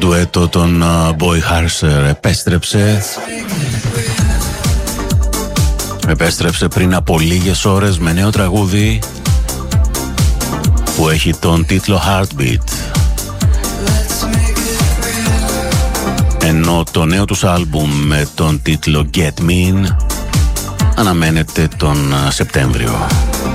ντουέτο των Boy Harser επέστρεψε πριν από λίγες ώρες με νέο τραγούδι που έχει τον τίτλο Heartbeat, ενώ το νέο τους άλμπουμ με τον τίτλο Get Me In αναμένεται τον Σεπτέμβριο.